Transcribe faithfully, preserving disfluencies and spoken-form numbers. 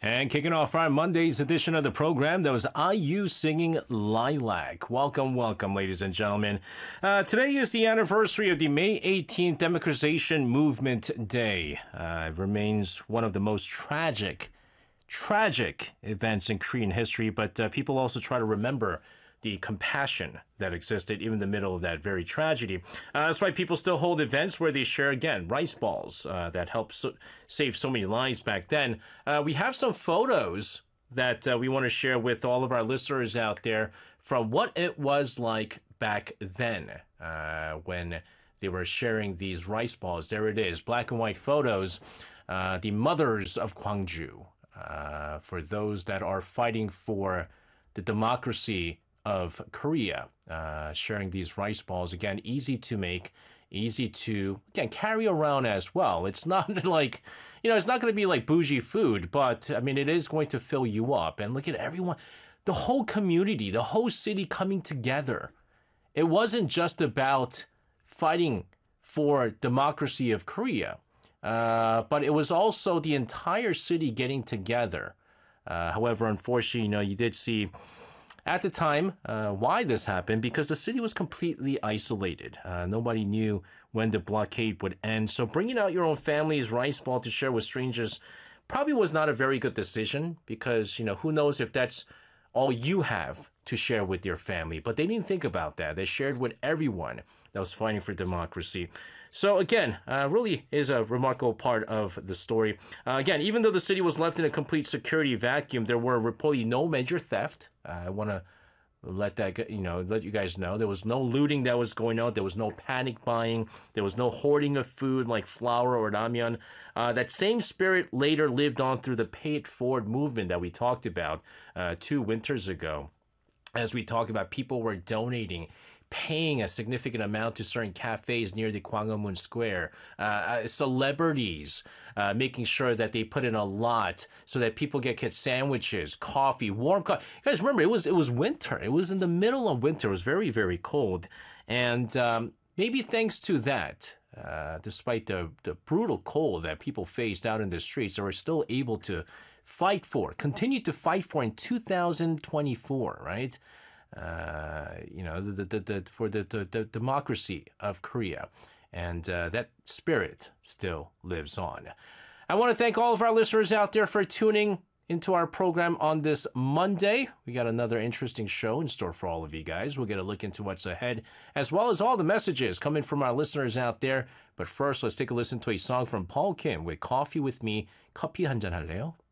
And kicking off our Monday's edition of the program, that was I U singing Lilac. Welcome, welcome, ladies and gentlemen. Uh, today is the anniversary of the May eighteenth Democratization Movement Day. Uh, it remains one of the most tragic, tragic events in Korean history, but uh, people also try to remember the compassion that existed even in the middle of that very tragedy. Uh, that's why people still hold events where they share, again, rice balls uh, that helped so- save so many lives back then. Uh, we have some photos that uh, we want to share with all of our listeners out there from what it was like back then uh, when they were sharing these rice balls. There it is, black and white photos. Uh, the mothers of Gwangju, uh, for those that are fighting for the democracy of Korea, uh, sharing these rice balls. Again, easy to make, easy to, again, carry around as well. It's not like, you know, it's not going to be like bougie food, but I mean, it is going to fill you up. And look at everyone, the whole community, the whole city coming together. It wasn't just about fighting for democracy of Korea, uh, but it was also the entire city getting together. Uh, however, unfortunately, you know, you did see at the time, uh, why this happened, because the city was completely isolated. Uh, nobody knew when the blockade would end. So bringing out your own family's rice ball to share with strangers probably was not a very good decision because, you know, who knows if that's all you have to share with your family. But they didn't think about that. They shared with everyone that was fighting for democracy. So again, uh, really is a remarkable part of the story. Uh, again, even though the city was left in a complete security vacuum, there were reportedly no major theft. Uh, I want to let that you know, let you guys know there was no looting that was going on. There was no panic buying. There was no hoarding of food like flour or ramyeon. Uh, that same spirit later lived on through the Pay It Forward movement that we talked about uh, two winters ago. As we talked about, people were donating, paying a significant amount to certain cafes near the Gwanghwamun Square, uh, celebrities uh, making sure that they put in a lot so that people get, get sandwiches, coffee, warm coffee. Guys, remember, it was it was winter. It was in the middle of winter. It was very, very cold. And um, maybe thanks to that, uh, despite the, the brutal cold that people faced out in the streets, they were still able to fight for, continue to fight for in two thousand twenty-four, right? Uh, you know, the, the, the, for the, the, the democracy of Korea. And uh, that spirit still lives on. I want to thank all of our listeners out there for tuning into our program on this Monday. We got another interesting show in store for all of you guys. We'll get a look into what's ahead, as well as all the messages coming from our listeners out there. But first, let's take a listen to a song from Paul Kim with Coffee with Me. 커피 한잔 할래요?